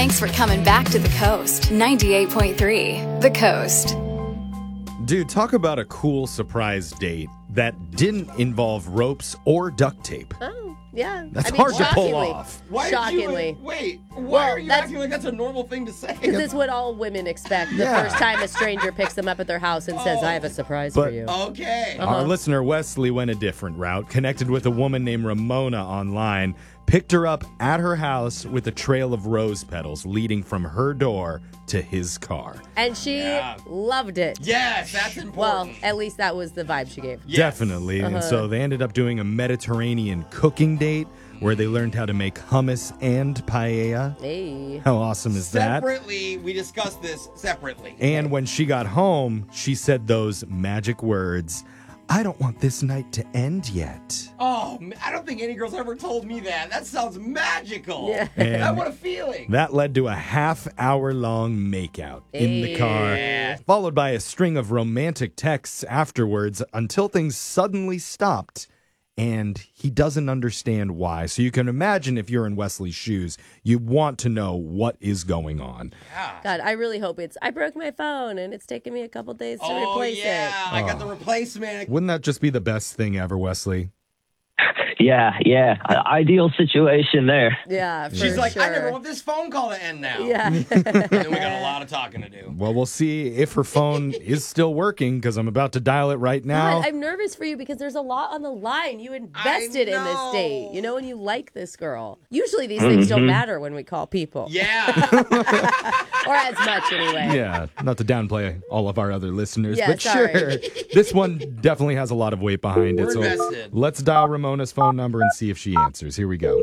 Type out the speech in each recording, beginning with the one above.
Thanks for coming back to the Coast. 98.3 The Coast. Dude, talk about a cool surprise date that didn't involve ropes or duct tape. Oh, yeah. That's hard to pull off. Shockingly. Why are you acting like that's a normal thing to say? Because it's what all women expect the first time a stranger picks them up at their house and says, I have a surprise for you. Okay. Our listener, Wesley, went a different route, connected with a woman named Ramona online, picked her up at her house with a trail of rose petals leading from her door to his car. And she loved it. Yes, that's important. Well, at least that was the vibe she gave. Yes. Definitely. And so they ended up doing a Mediterranean cooking date where they learned how to make hummus and paella. Hey. How awesome is that? Separately, we discussed this separately. And when she got home, she said those magic words, I don't want this night to end yet. Oh, I don't think any girl's ever told me that. That sounds magical. Yeah. And What a feeling. that led to a half-hour-long makeout in the car, followed by a string of romantic texts afterwards until things suddenly stopped. And he doesn't understand why. So you can imagine if you're in Wesley's shoes, you want to know what is going on. God, I really hope I broke my phone and it's taken me a couple days to replace it. I got the replacement. Wouldn't that just be the best thing ever, Wesley? Yeah. Ideal situation there. Yeah, for She's like, sure. I never want this phone call to end now. Yeah. And then we got a lot of talking to do. Well, we'll see if her phone is still working because I'm about to dial it right now. God, I'm nervous for you because there's a lot on the line. You invested in this date, and you like this girl. Usually these things don't matter when we call people. Yeah. Or as much anyway. Yeah, not to downplay all of our other listeners, Yeah, but sorry. sure. This one definitely has a lot of weight behind it. We're So invested. let's dial Ramona's phone number and see if she answers. Here we go.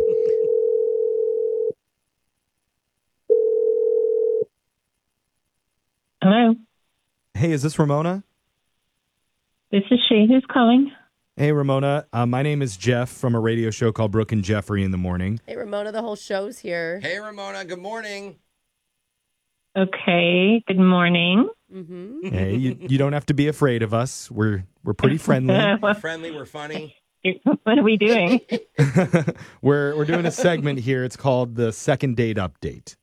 Hello, Hey, is this Ramona? this is she. Who's calling? Hey, Ramona. My name is Jeff from a radio show called Brooke and Jeffrey in the Morning. Hey, Ramona, the whole show's here. Hey, Ramona. Good morning. Okay, good morning. Hey, you don't have to be afraid of us. We're pretty friendly. We're friendly. We're funny. What are we doing? We're doing a segment here. It's called the Second Date Update.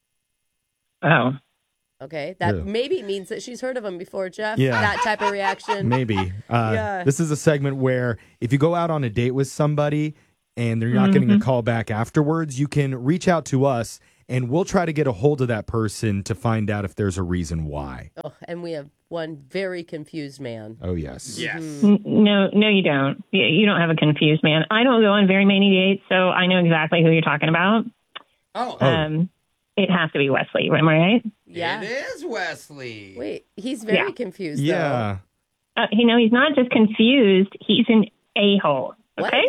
Oh, Okay, that Yeah. maybe means that she's heard of him before, Jeff. Yeah. That type of reaction. Maybe. Yeah. This is a segment where if you go out on a date with somebody and they're not getting a call back afterwards, you can reach out to us and we'll try to get a hold of that person to find out if there's a reason why. Oh, and we have one very confused man. Oh, yes. Yes. no, you don't. You don't have a confused man. I don't go on very many dates, so I know exactly who you're talking about. Oh, It has to be Wesley, am I right? Yeah. It is Wesley. Wait, he's very confused, Yeah. He's not just confused. He's an a-hole, What? okay?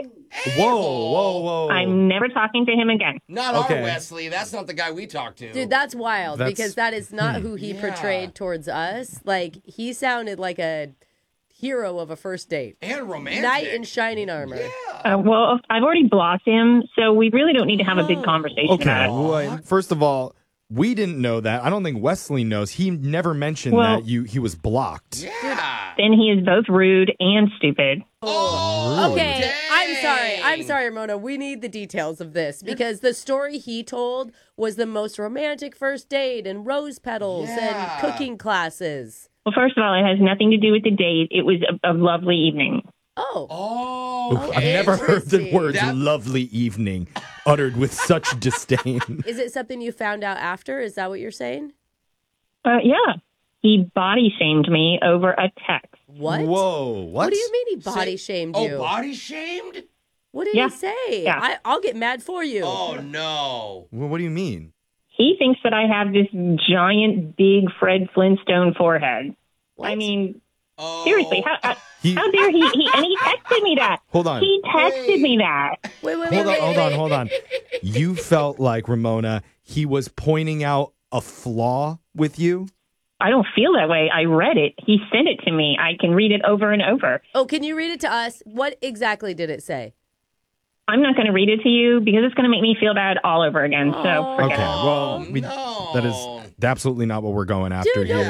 Whoa. I'm never talking to him again. Not Okay. our Wesley. That's not the guy we talked to. Dude, that's wild That's- because that is not who he Yeah. portrayed towards us. Like, he sounded like a hero of a first date. and romantic. Knight in shining armor. Well, I've already blocked him, so we really don't need to have a big conversation Okay. about it. Well, first of all, we didn't know that. I don't think Wesley knows. He never mentioned Well- that he was blocked. Yeah. Then he is both rude and stupid. Oh, Okay, dang. I'm sorry, Ramona. We need the details of this because the story he told was the most romantic first date and rose petals Yeah. and cooking classes. Well, first of all, it has nothing to do with the date. It was a lovely evening. Oh, Oh, I've never heard the interesting. words That- lovely evening uttered with such disdain. is it something you found out after? Is that what you're saying? Yeah. He body shamed me over a text. What? Whoa, what? What do you mean he body shamed you? Oh, body shamed? What did Yeah. he say? Yeah. I'll get mad for you. Oh, no. Well, what do you mean? He thinks that I have this giant, big Fred Flintstone forehead. What? I mean, Oh. seriously, how He- dare he? And he texted me that. Hold on. He texted me that. Wait, Hold on. You felt like, Ramona, he was pointing out a flaw with you? I don't feel that way. I read it. He sent it to me. I can read it over and over. Oh, can you read it to us? What exactly did it say? I'm not going to read it to you because it's going to make me feel bad all over again. So forget Okay, it. well, no. that is absolutely not what we're going after Dude, no here. wonder you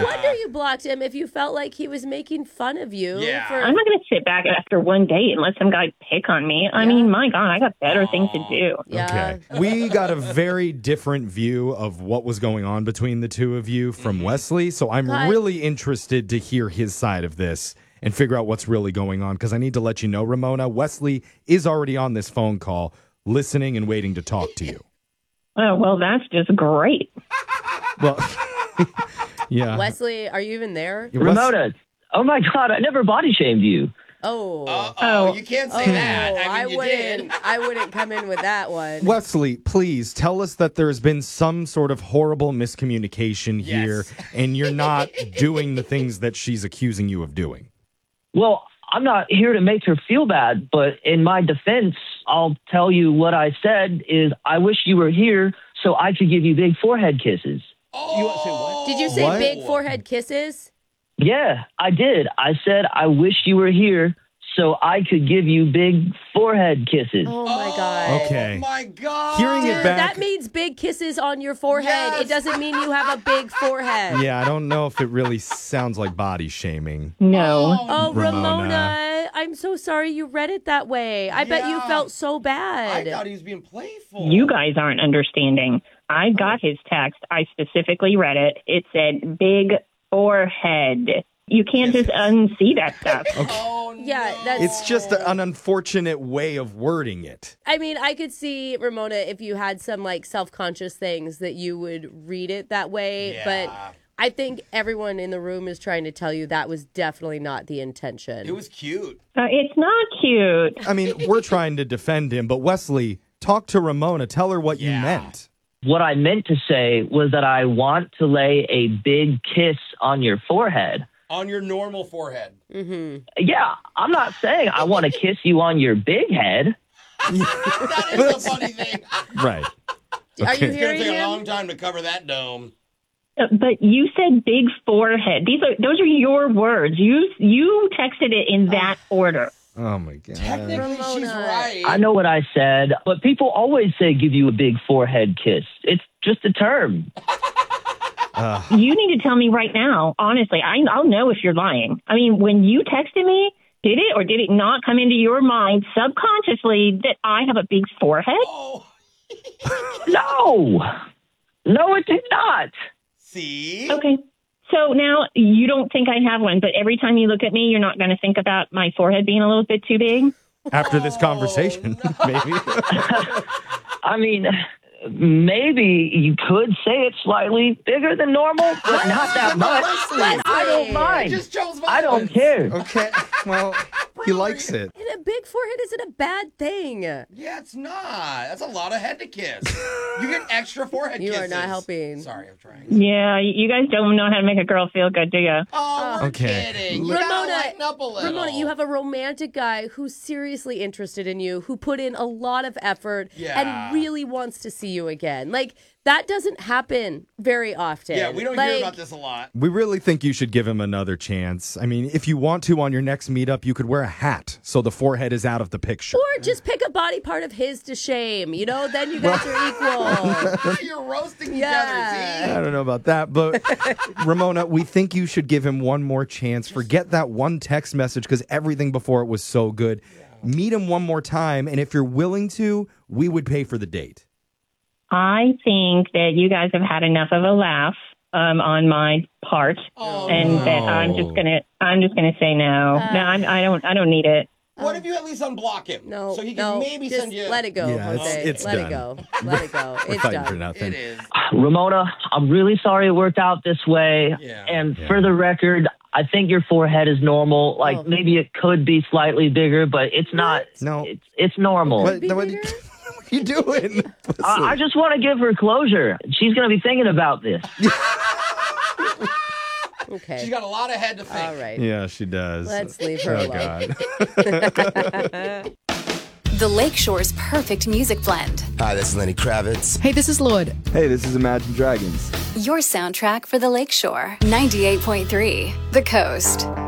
have blocked him if you felt like he was making fun of you. Yeah. I'm not going to sit back after one date and let some guy pick on me. I mean, my God, I got better things to do. Yeah. Okay. We got a very different view of what was going on between the two of you from Wesley, so I'm God. really interested to hear his side of this and figure out what's really going on, because I need to let you know, Ramona, Wesley is already on this phone call, listening and waiting to talk to you. Oh, well, that's just great. Well, yeah. Wesley, are you even there? Ramona, oh my God, I never body shamed you. Oh. You can't say that. I mean, you did. I wouldn't come in with that one. Wesley, please tell us that there's been some sort of horrible miscommunication here, and you're not doing the things that she's accusing you of doing. Well, I'm not here to make her feel bad, but in my defense, I'll tell you what I said is I wish you were here so I could give you big forehead kisses. Did you say What? big forehead kisses? Yeah, I did. I said I wish you were here so I could give you big forehead kisses. Oh my God. Okay. Oh my God. Hearing Dude, it back. that means big kisses on your forehead. Yes. It doesn't mean you have a big forehead. Yeah, I don't know if it really sounds like body shaming. No. Oh, Ramona. Ramona, I'm so sorry you read it that way. I bet you Yeah. felt so I bad. thought he was being playful. You guys aren't understanding. I got his text. I specifically read it. It said big forehead. You can't just unsee that stuff. Oh, no. Yeah, that's. It's just an unfortunate way of wording it. I mean, I could see, Ramona, if you had some like self-conscious things that you would read it that way. Yeah. But I think everyone in the room is trying to tell you that was definitely not the intention. It was cute. It's not cute. I mean, we're trying to defend him, but Wesley, talk to Ramona. Tell her what you Yeah. meant. What I meant to say was that I want to lay a big kiss on your forehead. On your normal forehead. Yeah, I'm not saying I want to kiss you on your big head. That is a funny thing. Right. Are you It's going hearing to take a him? long time to cover that dome. But you said big forehead. Those are your words. You texted it in that order. Oh, my God. Technically, she's Ramona. right. I know what I said, but people always say give you a big forehead kiss. It's just a term. You need to tell me right now. Honestly, I'll know if you're lying. I mean, when you texted me, did it or did it not come into your mind subconsciously that I have a big forehead? Oh, No, it did not. see? Okay. So now you don't think I have one, but every time you look at me, you're not going to think about my forehead being a little bit too big? After this conversation, maybe. I mean, maybe you could say it's slightly bigger than normal, but not that much. And I don't I mind. just chose I don't violence. care. Okay. Well, he likes it. And a big forehead isn't a bad thing. Yeah, it's not. That's a lot of head to kiss. You get extra forehead You are kisses. not helping. Sorry, I'm trying. Yeah, you guys don't know how to make a girl feel good, do you? Oh, we're Okay. kidding. You gotta Ramona, lighten up a little. Ramona, you have a romantic guy who's seriously interested in you, who put in a lot of effort Yeah. and really wants to see you again. Like, that doesn't happen very often. Yeah, we don't Like, hear about this a lot. We really think you should give him another chance. I mean, if you want to on your next meetup, you could wear a hat so the forehead is out of the picture. Or just pick a body part of his to shame, you know? Then you guys are equal. You're roasting each Yeah. other, I don't know about that, but Ramona, we think you should give him one more chance. Forget that one text message because everything before it was so good. Meet him one more time, and if you're willing to, we would pay for the date. I think that you guys have had enough of a laugh on my part, and that I'm just gonna say no. No, I don't need it. What if you at least unblock him? No, So he can no, maybe just send you. let it go, Yeah, Jose. it's let done. it go. Let it go. We're It's fighting for done. nothing. It is. Ramona, I'm really sorry it worked out this way. Yeah. And for the record, I think your forehead is normal. Like maybe it could be slightly bigger, but it's not. No. It's normal. What, Be what bigger? are you doing? I just want to give her closure. She's going to be thinking about this. Okay. She's got a lot of head to think. All right. Yeah, she does. Let's leave her Oh, alone. God. The Lakeshore's perfect music blend. Hi, this is Lenny Kravitz. Hey, this is Lord. Hey, this is Imagine Dragons. Your soundtrack for the Lakeshore. 98.3 The Coast.